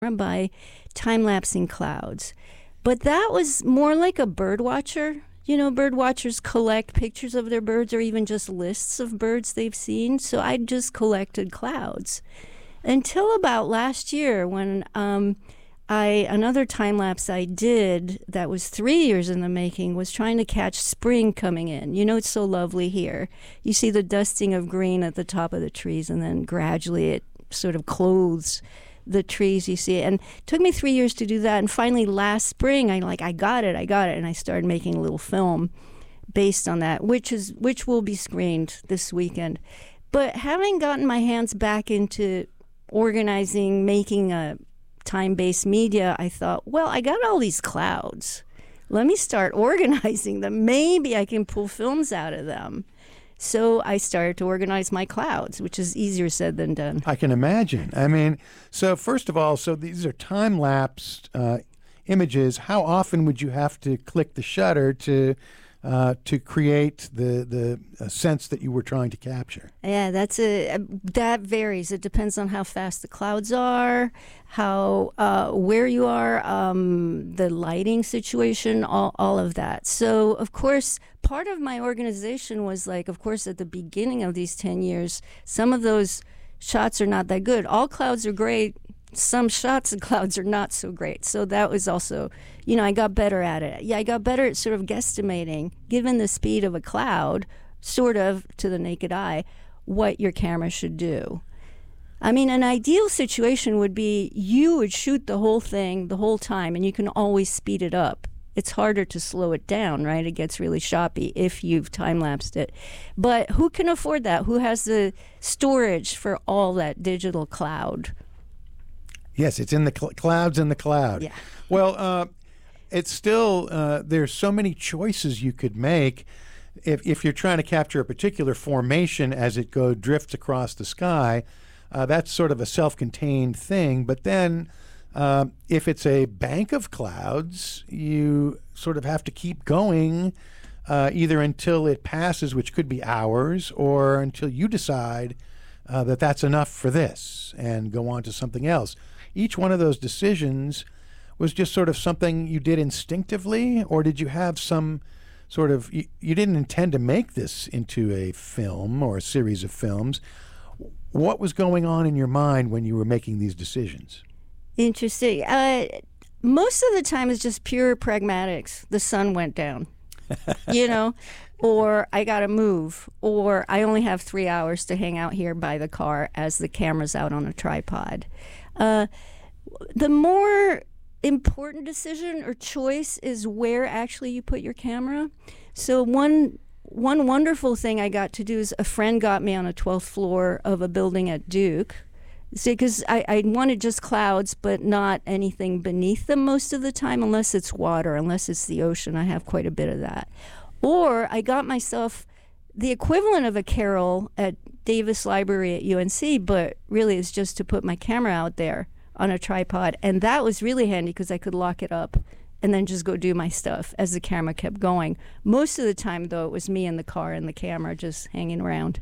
by time-lapsing clouds. But that was more like a bird watcher. You know, bird watchers collect pictures of their birds or even just lists of birds they've seen. So I just collected clouds until about last year when another time lapse I did that was 3 years in the making was trying to catch spring coming in. You know, it's so lovely here. You see the dusting of green at the top of the trees, and then gradually it sort of clothes the trees you see. And it took me 3 years to do that. And finally last spring, I got it. And I started making a little film based on that, which will be screened this weekend. But having gotten my hands back into organizing, making a time-based media, I thought, well, I got all these clouds. Let me start organizing them. Maybe I can pull films out of them. So I started to organize my clouds, which is easier said than done. I can imagine. I mean, so first of all, so these are time-lapsed images. How often would you have to click the shutter to create the sense that you were trying to capture? Yeah, that varies. It depends on how fast the clouds are, how where you are, the lighting situation, all of that. So, of course, part of my organization was like, of course, at the beginning of these 10 years, some of those shots are not that good. All clouds are great. Some shots of clouds are not so great. So that was also, I got better at it. Yeah, I got better at sort of guesstimating, given the speed of a cloud, sort of to the naked eye, what your camera should do. I mean, an ideal situation would be you would shoot the whole thing the whole time, and you can always speed it up. It's harder to slow it down, right? It gets really choppy if you've time-lapsed it. But who can afford that? Who has the storage for all that digital cloud? Yes, it's in the clouds in the cloud. Yeah. Well, it's still, there's so many choices you could make. If you're trying to capture a particular formation as it drifts across the sky, that's sort of a self-contained thing. But then if it's a bank of clouds, you sort of have to keep going either until it passes, which could be hours, or until you decide that that's enough for this and go on to something else. Each one of those decisions was just sort of something you did instinctively, or did you have some sort of, you didn't intend to make this into a film or a series of films. What was going on in your mind when you were making these decisions? Interesting. Most of the time it's just pure pragmatics. The sun went down, or I got to move, or I only have 3 hours to hang out here by the car as the camera's out on a tripod. The more important decision or choice is where actually you put your camera. So one wonderful thing I got to do is a friend got me on a 12th floor of a building at Duke. Because I wanted just clouds, but not anything beneath them most of the time, unless it's water, unless it's the ocean. I have quite a bit of that. Or I got myself the equivalent of a Carol at Davis Library at UNC, but really it's just to put my camera out there on a tripod. And that was really handy because I could lock it up and then just go do my stuff as the camera kept going. Most of the time, though, it was me in the car and the camera just hanging around.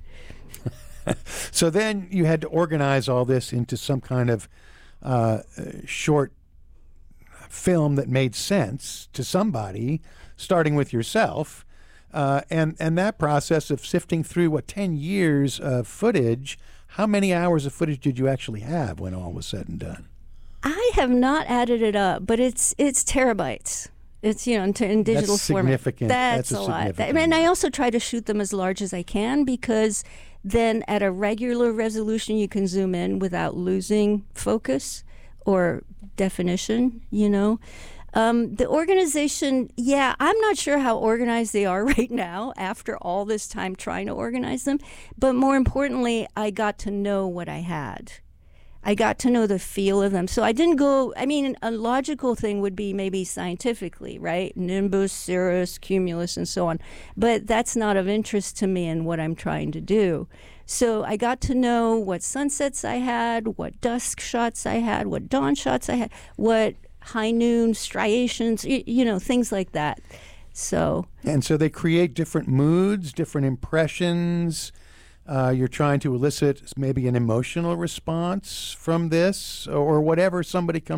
So then you had to organize all this into some kind of short film that made sense to somebody, starting with yourself. And that process of sifting through, 10 years of footage, how many hours of footage did you actually have when all was said and done? I have not added it up, but it's terabytes. It's, in digital That's format. Significant. That's a lot. And I also try to shoot them as large as I can, because then at a regular resolution you can zoom in without losing focus or definition, The organization, I'm not sure how organized they are right now after all this time trying to organize them. But more importantly, I got to know what I had. I got to know the feel of them. So I didn't go, a logical thing would be maybe scientifically, right? Nimbus, cirrus, cumulus, and so on. But that's not of interest to me in what I'm trying to do. So I got to know what sunsets I had, what dusk shots I had, what dawn shots I had, what high noon striations, things like that. And so they create different moods, different impressions. You're trying to elicit maybe an emotional response from this or whatever somebody comes